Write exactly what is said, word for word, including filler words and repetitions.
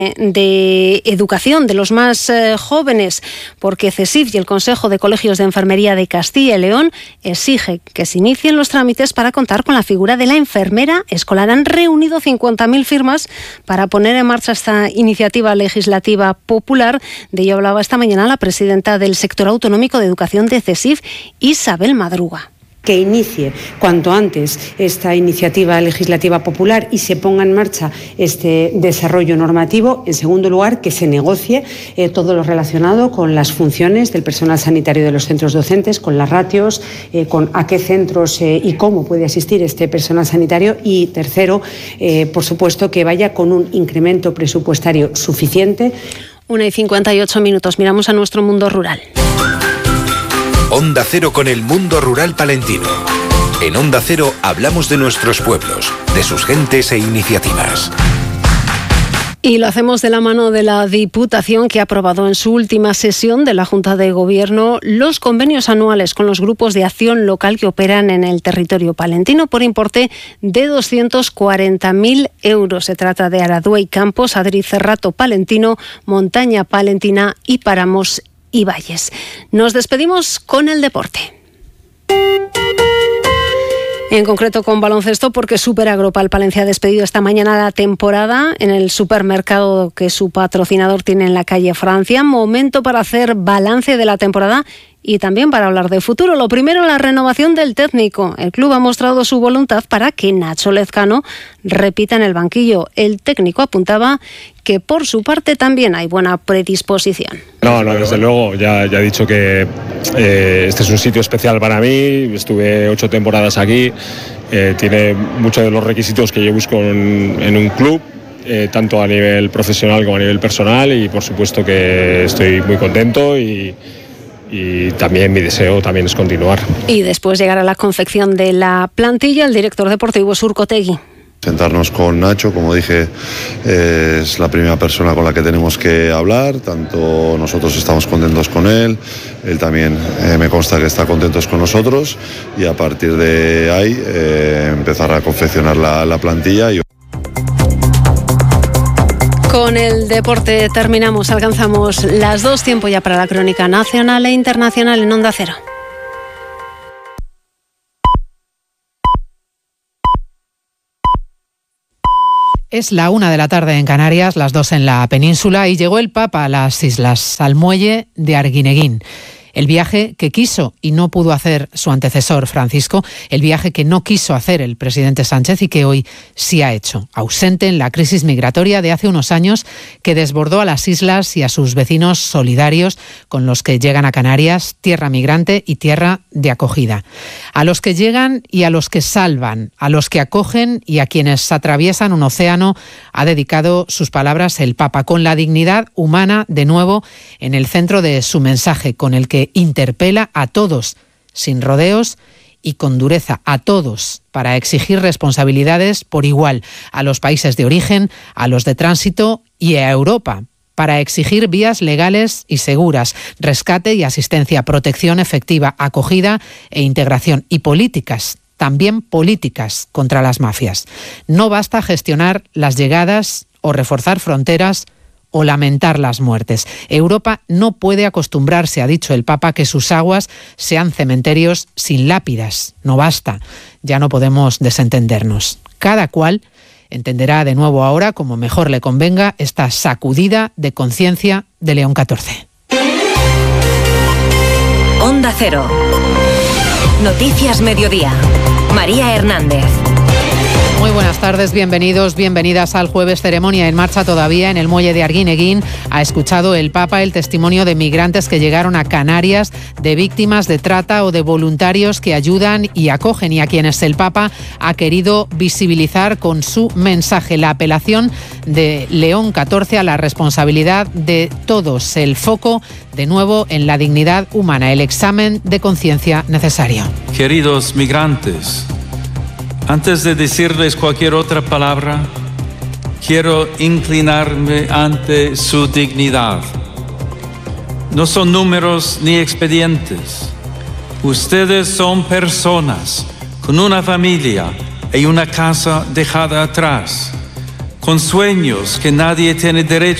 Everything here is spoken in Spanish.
de educación de los más eh, jóvenes, porque CESIF y el Consejo de Colegios de Enfermería de Castilla y León exige que se inicien los trámites para contar con la figura de la enfermera escolar. Han reunido cincuenta mil firmas para poner en marcha esta iniciativa legislativa popular. De ello hablaba esta mañana la presidenta del sector autonómico de educación de CESIF, Isabel Madruga. Que inicie cuanto antes esta iniciativa legislativa popular y se ponga en marcha este desarrollo normativo. En segundo lugar, que se negocie eh, todo lo relacionado con las funciones del personal sanitario de los centros docentes, con las ratios, eh, con a qué centros eh, y cómo puede asistir este personal sanitario. Y tercero, eh, por supuesto, que vaya con un incremento presupuestario suficiente. Una y cincuenta y ocho minutos. Miramos a nuestro mundo rural. Onda Cero con el mundo rural palentino. En Onda Cero hablamos de nuestros pueblos, de sus gentes e iniciativas. Y lo hacemos de la mano de la Diputación, que ha aprobado en su última sesión de la Junta de Gobierno los convenios anuales con los grupos de acción local que operan en el territorio palentino por importe de doscientos cuarenta mil euros. Se trata de Aradúa y Campos, Adri Cerrato Palentino, Montaña Palentina y Páramos y Valles. Nos despedimos con el deporte. En concreto con baloncesto, porque Superagropal Palencia ha despedido esta mañana la temporada en el supermercado que su patrocinador tiene en la calle Francia. Momento para hacer balance de la temporada y también para hablar de futuro. Lo primero, la renovación del técnico. El club ha mostrado su voluntad para que Nacho Lezcano repita en el banquillo. El técnico apuntaba que por su parte también hay buena predisposición. No, no, desde luego, ya, ya he dicho que eh, este es un sitio especial para mí. Estuve ocho temporadas aquí, eh, tiene muchos de los requisitos que yo busco en, en un club, eh, tanto a nivel profesional como a nivel personal, y por supuesto que estoy muy contento y Y también mi deseo también es continuar. Y después llegar a la confección de la plantilla, el director deportivo Surcotegui. Sentarnos con Nacho, como dije, eh, es la primera persona con la que tenemos que hablar, tanto nosotros estamos contentos con él, él también eh, me consta que está contento con nosotros, y a partir de ahí eh, empezar a confeccionar la, la plantilla. Y... Con el deporte terminamos, alcanzamos las dos, tiempo ya para la crónica nacional e internacional en Onda Cero. Es la una de la tarde en Canarias, las dos en la península, y llegó el Papa a las islas, al muelle de Arguineguín. El viaje que quiso y no pudo hacer su antecesor Francisco, el viaje que no quiso hacer el presidente Sánchez y que hoy sí ha hecho, ausente en la crisis migratoria de hace unos años que desbordó a las islas y a sus vecinos solidarios con los que llegan a Canarias, tierra migrante y tierra de acogida. A los que llegan y a los que salvan, a los que acogen y a quienes atraviesan un océano, ha dedicado sus palabras el Papa, con la dignidad humana de nuevo en el centro de su mensaje, con el que interpela a todos, sin rodeos y con dureza, a todos, para exigir responsabilidades por igual a los países de origen, a los de tránsito y a Europa, para exigir vías legales y seguras, rescate y asistencia, protección efectiva, acogida e integración, y políticas, también políticas contra las mafias. No basta gestionar las llegadas o reforzar fronteras o lamentar las muertes. Europa no puede acostumbrarse, ha dicho el Papa, que sus aguas sean cementerios sin lápidas. No basta, ya no podemos desentendernos. Cada cual entenderá de nuevo ahora, como mejor le convenga, esta sacudida de conciencia de León catorce. Onda Cero. Noticias Mediodía. María Hernández. Muy buenas tardes, bienvenidos, bienvenidas al jueves. Ceremonia en marcha todavía en el muelle de Arguineguín. Ha escuchado el Papa el testimonio de migrantes que llegaron a Canarias, de víctimas de trata o de voluntarios que ayudan y acogen, y a quienes el Papa ha querido visibilizar con su mensaje. La apelación de León catorce a la responsabilidad de todos. El foco, de nuevo, en la dignidad humana, el examen de conciencia necesario. Queridos migrantes, antes de decirles cualquier otra palabra, quiero inclinarme ante su dignidad. No son números ni expedientes. Ustedes son personas con una familia y una casa dejada atrás. con sueños que nadie tiene derecho